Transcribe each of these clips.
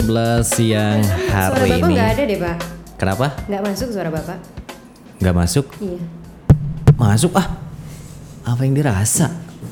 11 siang hari Suara Bapak ini. nggak ada deh, Pak. Kenapa? Nggak masuk suara Bapak. Nggak masuk? Iya. Masuk ah. Apa yang dirasa?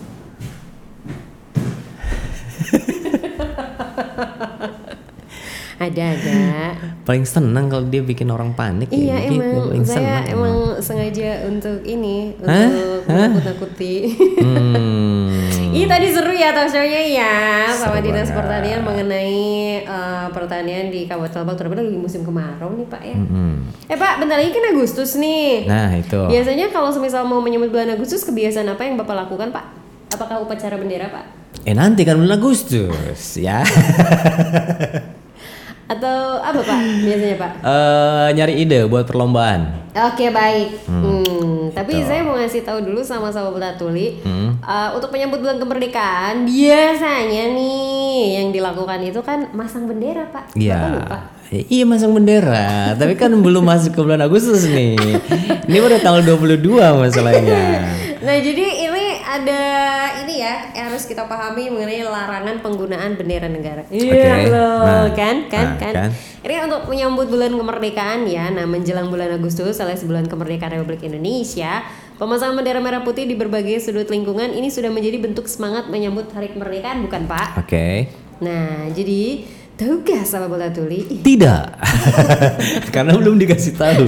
Ada. Paling seneng kalau dia bikin orang panik. Iya, kayak gitu. emang Paling saya seneng emang sengaja untuk ini, Hah? untuk menakut-nakuti. Hmm. Ini tadi seru ya talk show-nya ya sama Seru Dinas banget. Pertanian mengenai pertanian di Kabupaten Lebak, terutama lagi musim kemarau nih Pak ya. Pak, bentar lagi kan Agustus nih. Nah itu. Biasanya kalau semisal mau menyambut bulan Agustus, kebiasaan apa yang Bapak lakukan Pak? Apakah upacara bendera Pak? Nanti kan bulan Agustus ya. Atau apa Pak biasanya Pak? Nyari ide buat perlombaan. Oke baik. Tapi gitu. saya mau ngasih tahu dulu sama Sahabat Tuli, untuk menyambut bulan kemerdekaan biasanya nih yang dilakukan itu kan masang bendera Pak. Iya. Bapak lupa? Iya masang bendera, tapi kan belum masuk ke bulan Agustus nih. Ini baru tanggal 22 masalahnya. Nah jadi ini ada ini ya yang harus kita pahami mengenai larangan penggunaan bendera negara. Iya loh, kan. Ini untuk menyambut bulan kemerdekaan ya. Nah menjelang bulan Agustus alias bulan kemerdekaan Republik Indonesia, pemasangan bendera merah putih di berbagai sudut lingkungan ini sudah menjadi bentuk semangat menyambut hari kemerdekaan, bukan Pak? Oke. Nah jadi tahukah Sahabat Tuli? Tidak, karena belum dikasih tahu.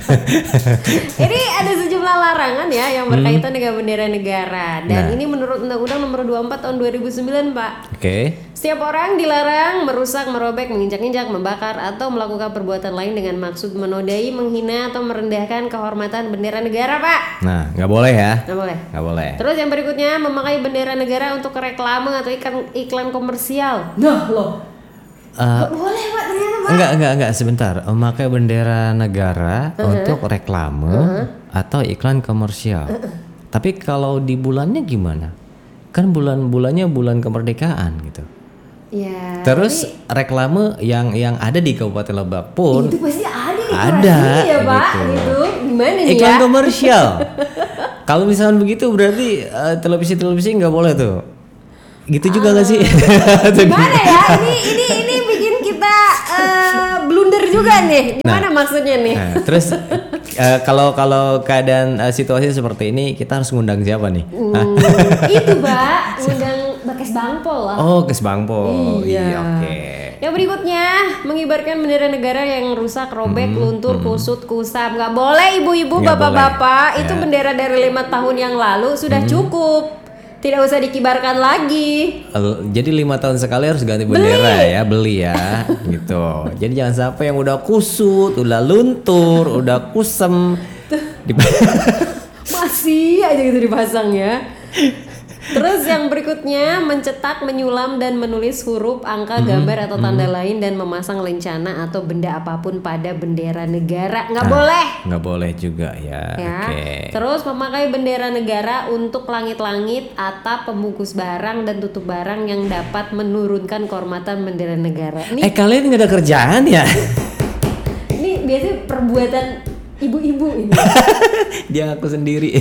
Ini ada sejumlah larangan ya yang berkaitan dengan bendera negara. Dan ini menurut Undang-Undang Nomor 24 Tahun 2009, Pak. Oke. Setiap orang dilarang merusak, merobek, menginjak-injak, membakar, atau melakukan perbuatan lain dengan maksud menodai, menghina, atau merendahkan kehormatan bendera negara, Pak. Nah, nggak boleh ya? Nggak boleh. Nggak boleh. Terus yang berikutnya, memakai bendera negara untuk reklame atau iklan komersial. Nah loh. Nggak boleh Pak ternyata Pak. Enggak, sebentar. Memakai bendera negara untuk reklame atau iklan komersial. Tapi kalau di bulannya gimana? Kan bulan-bulannya bulan kemerdekaan gitu. Ya. Terus reklame yang ada di Kabupaten Lebak pun Itu pasti ada di ada, ya Pak. gitu. Gitu. Gimana nih iklan ya? komersial. Kalau misalnya begitu berarti televisi nggak boleh tuh. Gitu juga nggak sih? Gimana ya? Ini bikin kita blunder juga nih. Gimana maksudnya nih? Nah, terus kalau keadaan situasi seperti ini kita harus ngundang siapa nih? Itu Pak, ngundang Bakes Bangpol lah. Oh, Kes Bangpol. Iya. Oke. Yang berikutnya, mengibarkan bendera negara yang rusak, robek, luntur, kusut, kusam. Nggak boleh ibu-ibu, Nggak bapak-bapak. boleh. Itu Ya. bendera dari 5 tahun yang lalu sudah cukup. Tidak usah dikibarkan lagi. Jadi 5 tahun sekali harus ganti bendera ya, beli ya, gitu. Jadi jangan sampai yang udah kusut, udah luntur, udah kusem, Masih aja gitu dipasang ya. Terus yang berikutnya, mencetak, menyulam, dan menulis huruf, angka, gambar, atau tanda lain, dan memasang lencana atau benda apapun pada bendera negara. Nggak boleh. Nggak boleh juga ya. Ya. Oke. Terus memakai bendera negara untuk langit-langit, atap, pembungkus barang, dan tutup barang yang dapat menurunkan kehormatan bendera negara. Kalian nggak ada kerjaan ya? Ini biasanya perbuatan ibu-ibu ini. Dia ngaku sendiri.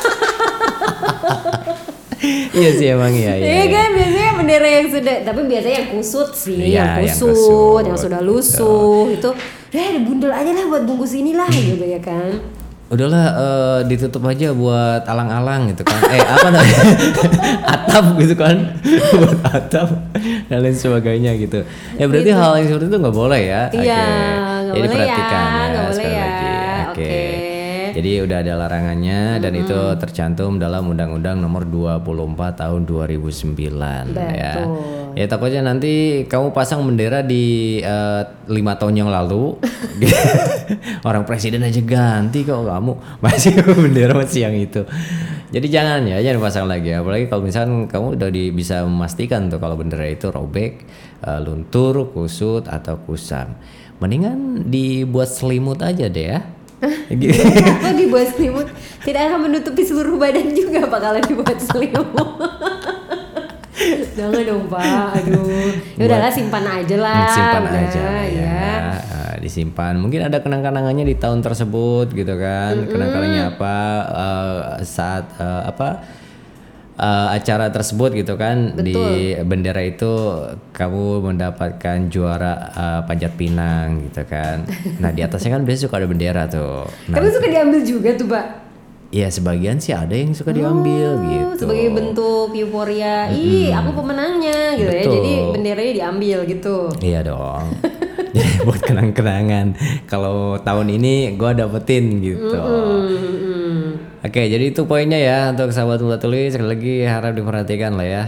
Iya sih emang iya. Iya kan biasanya bendera yang sudah, tapi biasanya yang kusut sih, Iya, yang kusut, yang sudah lusuh itu, bundel aja lah buat bungkus inilah gitu ya kan. Udahlah ditutup aja buat alang-alang gitu kan. Apa namanya? Atap gitu kan. Buat atap dan lain sebagainya gitu. Ya berarti hal yang seperti itu nggak boleh ya. Iya, Oke. nggak Jadi boleh perhatikan ya, nggak boleh sekali ya. lagi. Oke. Oke. Jadi udah ada larangannya dan itu tercantum dalam Undang-Undang Nomor 24 Tahun 2009 ya. Betul. Ya takutnya nanti kamu pasang bendera di 5 tahun yang lalu. Orang presiden aja ganti kok kamu masih bendera masih yang itu. Jadi jangan pasang lagi, apalagi kalau misalkan kamu udah bisa memastikan tuh kalau bendera itu robek, luntur, kusut atau kusam. Mendingan dibuat selimut aja deh ya. Kenapa dibuat selimut? Tidak akan menutupi seluruh badan juga Pak kalau dibuat selimut. Jangan dong Pak, aduh. Ya udahlah simpan aja lah. Simpan udah, aja ya. Disimpan. Mungkin ada kenang-kenangannya di tahun tersebut gitu kan. Kenang-kenangannya apa saat acara tersebut gitu kan. Betul. Di bendera itu kamu mendapatkan juara panjat pinang gitu kan. Nah di atasnya kan biasanya suka ada bendera tuh. Nah, Tapi suka diambil juga tuh Pak. ya sebagian sih ada yang suka diambil gitu. Sebagai bentuk euforia, ih aku pemenangnya gitu ya. Betul. Jadi benderanya diambil gitu. Iya dong. Jadi buat kenang-kenangan. Kalau tahun ini gue dapetin gitu. Oke, jadi itu poinnya ya untuk sahabat Muda Tuli. Sekali lagi harap diperhatikan lah ya.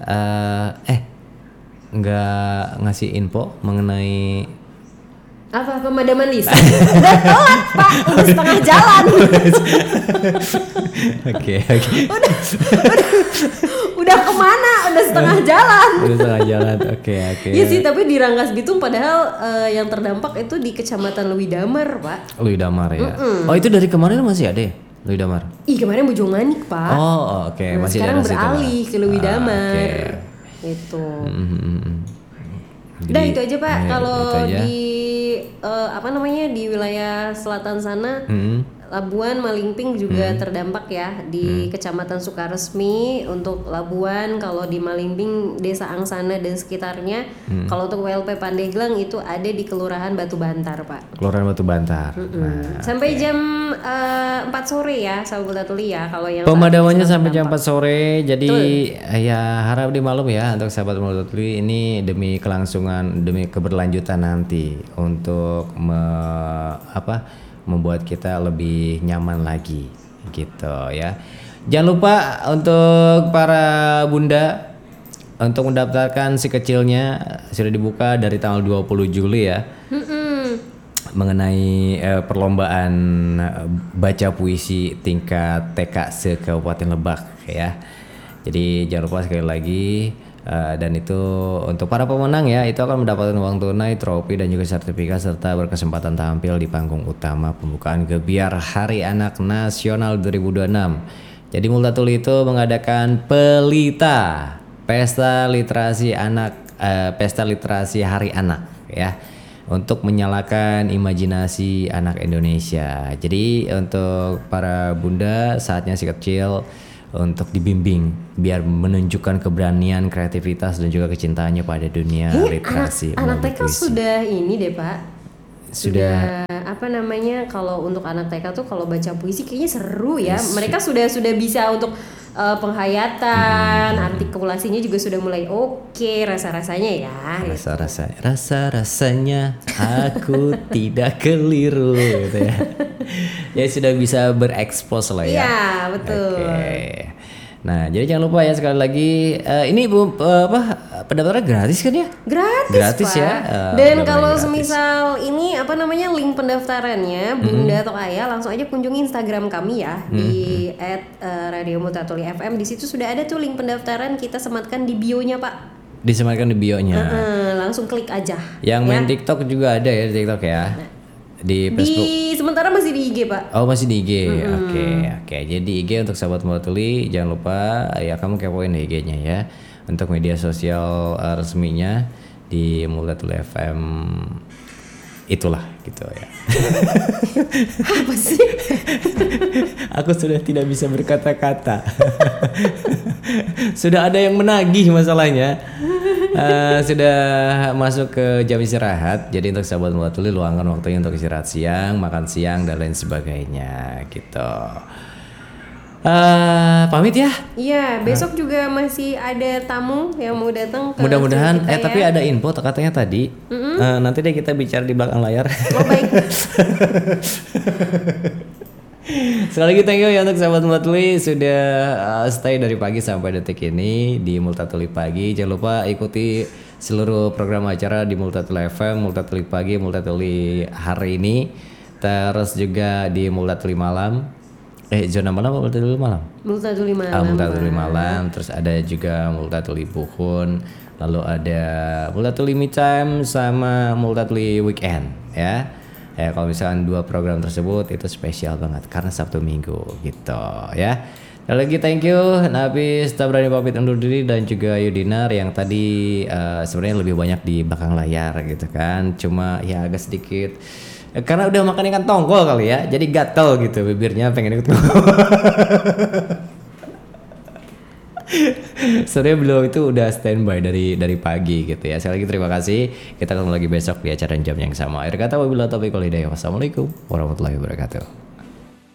Nggak ngasih info mengenai Apa pemadaman listrik? Udah telat Pak, udah setengah jalan. Oke. Udah kemana? Udah setengah jalan. Udah setengah jalan. Oke. Iya sih, tapi di Rangkas Bitung padahal yang terdampak itu di Kecamatan Lewi Damar, Pak. Lewi Damar ya. Oh itu dari kemarin masih ada ya? Lewi Damar. Ih, kemarin Bojonganik, Pak. Oh oke. Nah, Masih sekarang daerah situ, beralih Pak. ke Lewi Damar. Oke. Itu. Jadi, Udah itu aja Pak. ya, Kalau itu aja. di di wilayah selatan sana, Labuan, Malingping juga terdampak ya di Kecamatan Sukaresmi untuk Labuan. Kalau di Malingping, Desa Angsana dan sekitarnya. Kalau untuk WLP Pandeglang itu ada di Kelurahan Batu Bantar Pak. Kelurahan Batu Bantar. Nah, Sampai jam 4 sore ya, sahabat Tuli ya. Kalau yang pemadamannya saat ini sampai jam terdampak. 4 sore. Jadi ya harap dimaklum ya untuk sahabat Muda Tuli, ini demi kelangsungan, demi keberlanjutan nanti untuk membuat kita lebih nyaman lagi gitu ya. Jangan lupa untuk para bunda untuk mendaftarkan si kecilnya sudah dibuka dari tanggal 20 Juli ya. Mengenai perlombaan baca puisi tingkat TK se-Kabupaten Lebak ya. Jadi jangan lupa sekali lagi, dan itu untuk para pemenang ya, itu akan mendapatkan uang tunai, trofi dan juga sertifikat serta berkesempatan tampil di panggung utama pembukaan Gebiar Hari Anak Nasional 2026. Jadi Multa Tuli itu mengadakan Pelita, Pesta Literasi Hari Anak ya, untuk menyalakan imajinasi anak Indonesia. Jadi untuk para bunda saatnya si kecil untuk dibimbing biar menunjukkan keberanian, kreativitas dan juga kecintaannya pada dunia literasi. Anak melalui TK puisi. sudah ini deh Pak. Sudah Kalau untuk anak TK tuh kalau baca puisi kayaknya seru ya. Mereka sudah bisa untuk penghayatan, artikulasinya juga sudah mulai oke, rasa-rasanya ya. rasa-rasanya aku tidak keliru gitu ya. Ya sudah bisa berekspos lah ya. Iya, betul. Oke. Nah, jadi jangan lupa ya sekali lagi, ini pendaftaran gratis kan ya? Gratis Pak. ya. Dan kalau semisal ini link pendaftarannya Bunda atau Ayah, langsung aja kunjungi Instagram kami ya di @radiomultatuli_fm. Di situ sudah ada tuh link pendaftaran, kita sematkan di bio-nya Pak. Disematkan di bio-nya. Langsung klik aja. Yang main TikTok juga ada ya di TikTok ya. Di Facebook. Sementara masih di IG Pak. Oh masih di IG. Oke. Jadi di IG untuk sahabat Muda Tuli, jangan lupa ya kamu kepoin di IG-nya ya. Untuk media sosial resminya di Muda Tuli FM, itulah gitu ya. Apa sih? Aku sudah tidak bisa berkata-kata. Sudah ada yang menagih masalahnya. Sudah masuk ke jam istirahat. Jadi untuk sahabat Muda Tuli, luangkan waktunya untuk istirahat siang, makan siang dan lain sebagainya gitu. Pamit ya. Iya, besok juga masih ada tamu yang mau datang ke Mudah-mudahan studio kita tapi ada info katanya tadi. Nanti deh kita bicara di belakang layar. Oh baik. Sekali lagi thank you ya untuk sahabat Multa Tuli sudah stay dari pagi sampai detik ini di Multa Tuli Pagi. Jangan lupa ikuti seluruh program acara di Multa Tuli FM, Multa Tuli Pagi, Multa Tuli Hari Ini. Terus juga di Multa Tuli Malam. Zona malam atau Multa Tuli Malam? Multa Tuli Malam. Multa Tuli Malam. Terus ada juga Multa Tuli Buhun. Lalu ada Multa Tuli Me Time sama Multa Tuli Weekend ya. Ya kalau misalkan dua program tersebut itu spesial banget karena Sabtu Minggu gitu ya. Sekali lagi thank you Nabis, Tabrani pamit undur diri, dan juga Yudinar yang tadi sebenarnya lebih banyak di belakang layar gitu kan. Cuma ya agak sedikit karena udah makan ikan tongkol kali ya, jadi gatel gitu bibirnya pengen ikut. Sebenarnya beliau itu udah standby dari pagi gitu ya. Sekali lagi terima kasih. Kita ketemu lagi besok di acara jam yang sama. Akhir kata wabillahi taufiq wal hidayah. Wassalamualaikum warahmatullahi wabarakatuh.